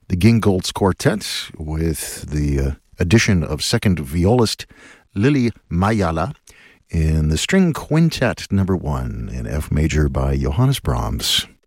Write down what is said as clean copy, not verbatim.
the Gingolds Quartet with the addition of second violist Lili Mayala in the String Quintet No. 1 in F major by Johannes Brahms.